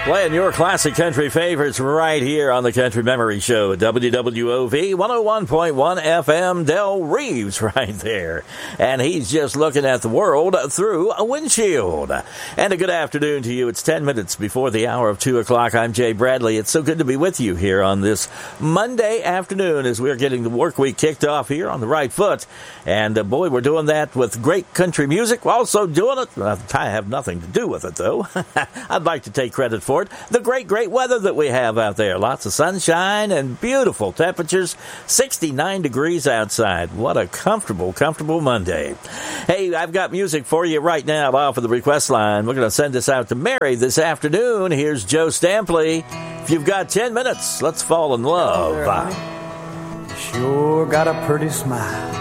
Playing your classic country favorites right here on the Country Memory Show. WWOV 101.1 FM. Del Reeves right there. And he's just looking at the world through a windshield. And a good afternoon to you. It's 10 minutes before the hour of 2 o'clock. I'm Jay Bradley. It's so good to be with you here on this Monday afternoon as we're getting the work week kicked off here on the right foot. And boy, we're doing that with great country music. We're also doing it. I have nothing to do with it, though. I'd like to take credit for it. The great weather that we have out there. Lots of sunshine and beautiful temperatures. 69 degrees outside. What a comfortable Monday. Hey, I've got music for you right now off of the request line. We're going to send this out to Mary this afternoon. Here's Joe Stampley. If you've got 10 minutes, let's fall in love. You sure got a pretty smile.